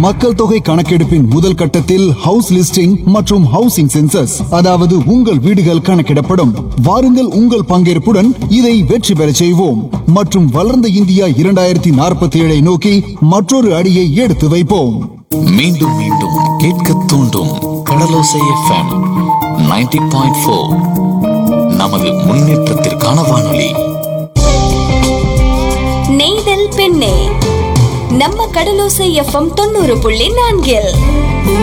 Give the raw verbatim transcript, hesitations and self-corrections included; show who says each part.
Speaker 1: மக்கள் தொகை கணக்கெடுப்பின் முதல் கட்டத்தில் ஹவுஸ் லிஸ்டிங் மற்றும் ஹவுசிங் சென்சஸ், அதாவது உங்கள் வீடுகள் கணக்கிடப்படும். வாருங்கள், உங்கள் பங்கேற்புடன் இதை வெற்றி பெற செய்வோம் மற்றும் வளர்ந்த இந்தியா இரண்டாயிரத்தி நாற்பத்தி ஏழை நோக்கி மற்றொரு அடியை எடுத்து வைப்போம்.
Speaker 2: மீண்டும் மீண்டும் கேட்க தூண்டும் கடலோசை எஃப்எம் நைன்டி பாயிண்ட் ஃபோர், நமது முன்னேற்றத்திற்கான வானொலி.
Speaker 3: நெய்தல் பெண்ணே, நம்ம கடலோசை எஃப்எம் தொண்ணூறு புள்ளி நான்கில்